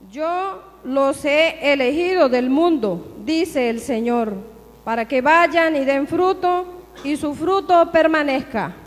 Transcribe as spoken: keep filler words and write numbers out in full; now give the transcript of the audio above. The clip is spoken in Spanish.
Yo los he elegido del mundo, dice el Señor, para que vayan y den fruto y su fruto permanezca,